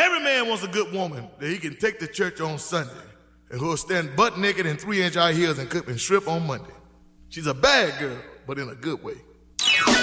Every man wants a good woman that he can take to church on Sunday and who'll stand butt naked in 3-inch high heels and cook and shrimp on Monday. She's a bad girl, but in a good way.